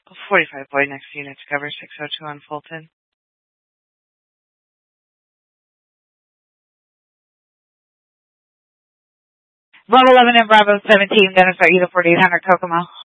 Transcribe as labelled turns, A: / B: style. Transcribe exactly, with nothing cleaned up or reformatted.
A: forty-five boy, next unit to cover six oh two on Fulton.
B: Bravo eleven and Bravo seventeen, then start you the forty-eight hundred Kokomo.